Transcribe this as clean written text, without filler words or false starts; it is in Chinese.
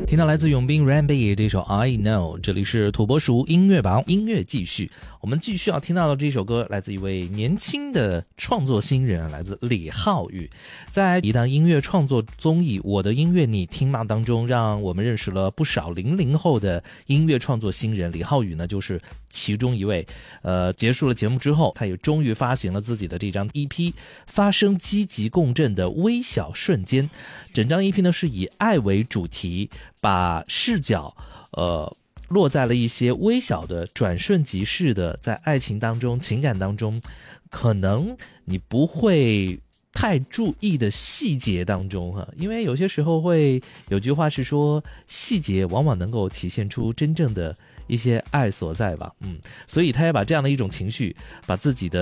听到来自永斌 Randy 这首 I Know， 这里是土拨鼠音乐榜，音乐继续。我们继续要听到的这首歌来自一位年轻的创作新人，来自李浩宇。在一档音乐创作综艺《我的音乐你听吗》当中，让我们认识了不少00后的音乐创作新人，李浩宇呢就是其中一位。结束了节目之后，他也终于发行了自己的这张 EP， 发生积极共振的微小瞬间。整张 EP 呢是以爱为主题，把视角落在了一些微小的转瞬即逝的，在爱情当中情感当中可能你不会太注意的细节当中因为有些时候会有句话是说，细节往往能够体现出真正的一些爱所在吧。所以他也把这样的一种情绪，把自己的